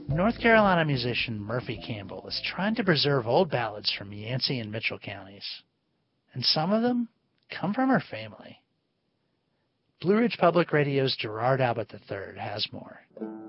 North Carolina musician Murphy Campbell is trying to preserve old ballads from Yancey and Mitchell counties. And some of them come from her family. Blue Ridge Public Radio's Gerard Albert III has more.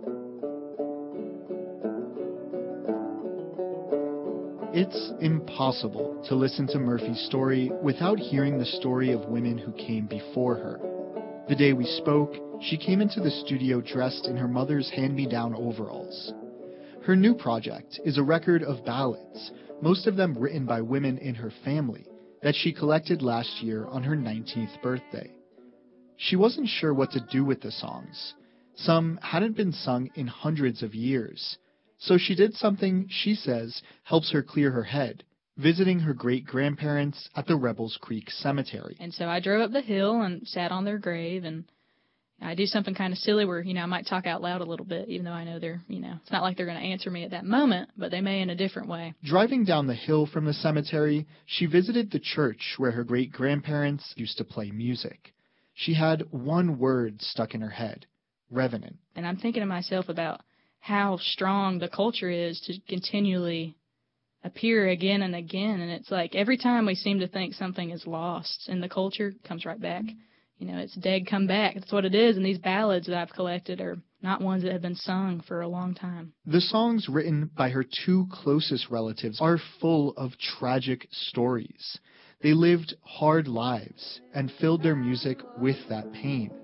It's impossible to listen to Murphy's story without hearing the story of women who came before her. The day we spoke, she came into the studio dressed in her mother's hand-me-down overalls. Her new project is a record of ballads, most of them written by women in her family, that she collected last year on her 19th birthday. She wasn't sure what to do with the songs. Some hadn't been sung in hundreds of years. So she did something she says helps her clear her head, visiting her great-grandparents at the Rebels Creek Cemetery. And so I drove up the hill and sat on their grave, and I do something kind of silly where, I might talk out loud a little bit, even though I know they're, it's not like they're going to answer me at that moment, but they may in a different way. Driving down the hill from the cemetery, she visited the church where her great-grandparents used to play music. She had one word stuck in her head: revenant. And I'm thinking to myself about how strong the culture is to continually appear again and again. And it's like every time we seem to think something is lost in the culture, it comes right back. It's dead, come back. That's what it is. And these ballads that I've collected are not ones that have been sung for a long time. The songs written by her two closest relatives are full of tragic stories. They lived hard lives and filled their music with that pain.